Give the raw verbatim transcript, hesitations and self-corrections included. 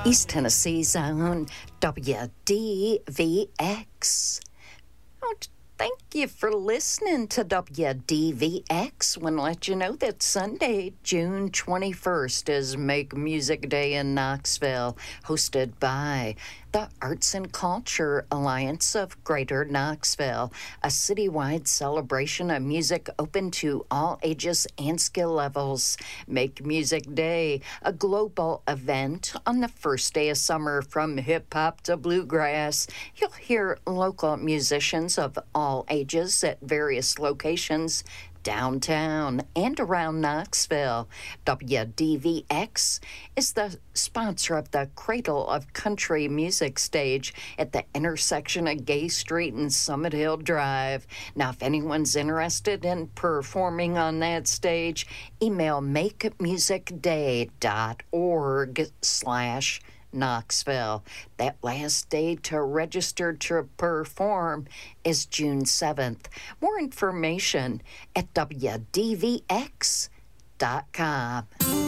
East Tennessee's own W D V X. Oh, thank you for listening to W D V X. Want to let you know that Sunday, June twenty-first, is Make Music Day in Knoxville, hosted by the Arts and Culture Alliance of Greater Knoxville, a citywide celebration of music open to all ages and skill levels. Make Music Day, a global event on the first day of summer, from hip-hop to bluegrass. You'll hear local musicians of all ages at various locations downtown and around Knoxville. W D V X is the sponsor of the Cradle of Country Music stage at the intersection of Gay Street and Summit Hill Drive. Now, if anyone's interested in performing on that stage, email makemusicday.org slash Knoxville. That last day to register to perform is June seventh. More information at W D V X dot com.